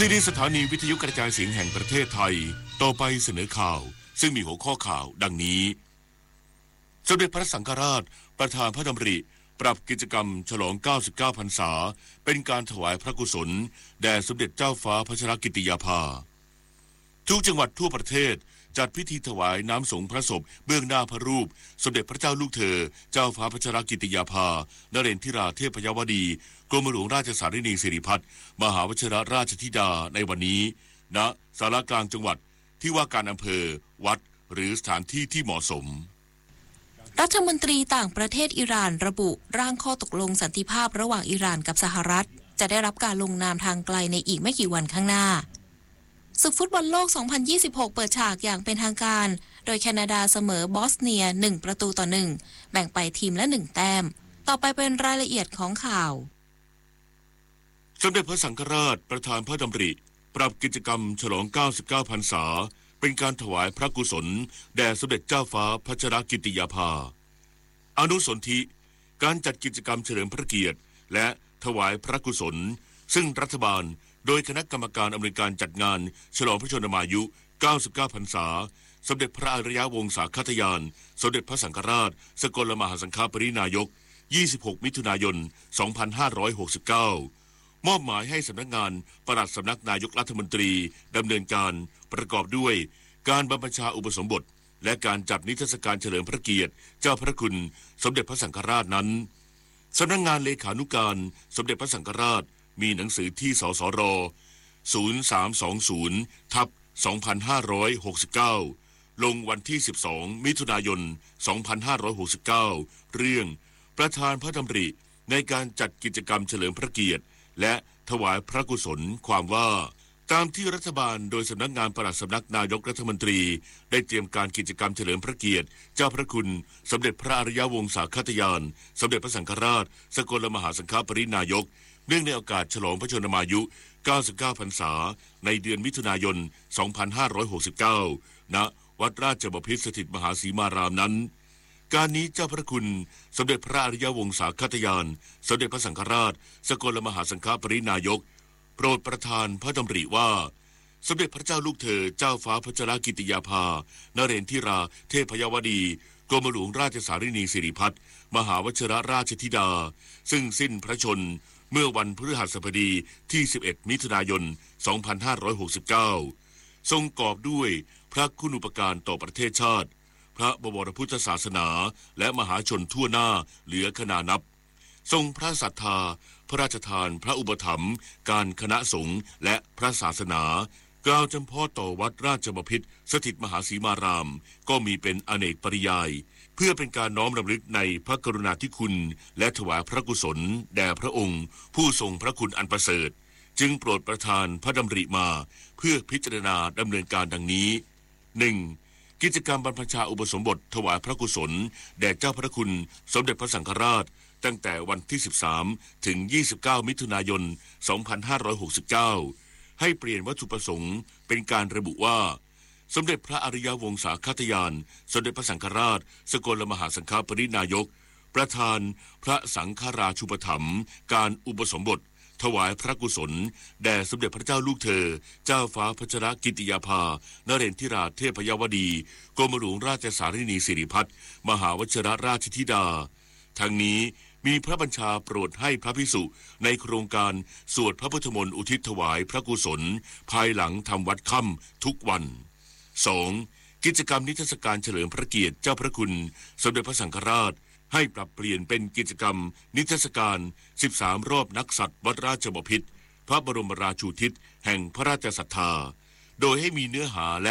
ที่นี่สถานีวิทยุกระจายเสียงแห่งประเทศไทยต่อไปเสนอข่าวซึ่งมีหัวข้อข่าวดังนี้สมเด็จพระสังฆราชประธานพระดำริปรับกิจกรรมฉลอง99พรรษาเป็นการถวายพระกุศลแด่สมเด็จเจ้าฟ้าพัชรกิติยาภาทุกจังหวัดทั่วประเทศจัดพิธีถวายน้ำสงฆ์พระศพเบื้องหน้าพระรูปสมเด็จพระเจ้าลูกเธอเจ้าฟ้าพัชรกิติยาภานเรนทิราเทพยวดีกรมหลวงราชสารินีสิริพัฒน์มหาวชิรราชธิดาในวันนี้ณศาลากลางจังหวัดที่ว่าการอำเภอวัดหรือสถานที่ที่เหมาะสมรัฐมนตรีต่างประเทศอิหร่านระบุร่างข้อตกลงสันติภาพระหว่างอิหร่านกับสหรัฐจะได้รับการลงนามทางไกลในอีกไม่กี่วันข้างหน้าศึกฟุตบอลโลก 2026 เปิดฉากอย่างเป็นทางการโดยแคนาดาเสมอบอสเนีย1-1แบ่งไปทีมละ1แต้มต่อไปเป็นรายละเอียดของข่าวสมเด็จพระสังฆราชประธานพระดำริปรับกิจกรรมฉลอง99พรรษาเป็นการถวายพระกุศลแด่สมเด็จเจ้าฟ้าพัชรกิติยาภาอนุสนธิการจัดกิจกรรมเฉลิมพระเกียรติและถวายพระกุศลซึ่งรัฐบาลโดยคณะกรรมการอำนวยการจัดงานฉลองพระชนมายุ99พรรษาสมเด็จพระอริยวงศาคตยานสมเด็จพระสังฆราชสกลมหาสังฆปรินายก26มิถุนายน2569มอบหมายให้สำนักงานปลัดสำนักนายกรัฐมนตรีดำเนินการประกอบด้วยการบรรพชาอุปสมบทและการจัดนิทรรศการเฉลิมพระเกียรติเจ้าพระคุณสมเด็จพระสังฆราชนั้นสำนักงานเลขานุการสมเด็จพระสังฆราชมีหนังสือที่สสร0320/2569ลงวันที่12มิถุนายน2569เรื่องประธานพระดำริในการจัดกิจกรรมเฉลิมพระเกียรติและถวายพระกุศลความว่าตามที่รัฐบาลโดยสำนักงานปลัดสำนักนายกรัฐมนตรีได้เตรียมการกิจกรรมเฉลิมพระเกียรติเจ้าพระคุณสมเด็จพระอริยวงศาคตยานสมเด็จพระสังฆราชสกลมหาสังฆปรินายกเนื่องในโอกาสฉลองพระชนมายุ99พรรษาในเดือนมิถุนายน2569ณวัดราชบพิตรสถิตมหาสีมารามนั้นการนี้เจ้าพระคุณสมเด็จพระอริยวงศาคตยานสมเด็จพระสังฆราชสกลมหาสังฆปรินายกโปรดประทานพระดำริว่าสมเด็จพระเจ้าลูกเธอเจ้าฟ้าพัชรกิติยาภานเรนทิราเทพยวดีกรมหลวงราชสารินีสิริพัฒน์มหาวชิรราชธิดาซึ่งสิ้นพระชนเมื่อวันพฤหัสบดีที่11มิถุนายน2569ทรงกอบด้วยพระคุณูปการต่อประเทศชาติพระบวรพุทธศาสนาและมหาชนทั่วหน้าเหลือขนานับทรงพระศรัทธาพระราชทานพระอุปถัมภ์การคณะสงฆ์และพระศาสนากล่าวจำเพาะต่อวัดราชบพิตรสถิตมหาสีมารามก็มีเป็นอเนกปริยายเพื่อเป็นการน้อมรำลึกในพระกรุณาธิคุณและถวายพระกุศลแด่พระองค์ผู้ทรงพระคุณอันประเสริฐจึงโปรดประทานพระดำริมาเพื่อพิจารณาดำเนินการดังนี้ 1. กิจกรรมบรรพชาอุปสมบทถวายพระกุศลแด่เจ้าพระคุณสมเด็จพระสังฆราชตั้งแต่วันที่13ถึง29มิถุนายน2569ให้เปลี่ยนวัตถุประสงค์เป็นการระบุว่าสมเด็จพระอริยวงศาคตยานสมเด็จพระสังฆราชสกลมหาสังฆปรินายกประธานพระสังฆราชูปถัมภ์การอุปสมบทถวายพระกุศลแด่สมเด็จพระเจ้าลูกเธอเจ้าฟ้าพัชรกิติยาภานเรนทิราเทพยวดีกรมหลวงราชสารินีสิริพัฒน์มหาวชิรราชธิดาทั้งนี้มีพระบัญชาโปรดให้พระภิกษุในโครงการสวดพระพุทธมนต์อุทิศถวายพระกุศลภายหลังทำวัดค่ำทุกวัน 2. กิจกรรมนิทรรศการเฉลิมพระเกียรติเจ้าพระคุณสมเด็จพระสังฆราชให้ปรับเปลี่ยนเป็นกิจกรรมนิทรรศการ13รอบนักษัตริย์วัดราชบพิตรพระบรมราชูทิศแห่งพระราชศรัทธาโดยให้มีเนื้อหาและ